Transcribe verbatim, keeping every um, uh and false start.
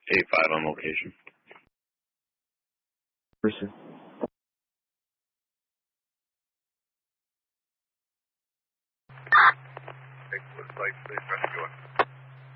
eight five on location. Person. Take the site, please, rescue it.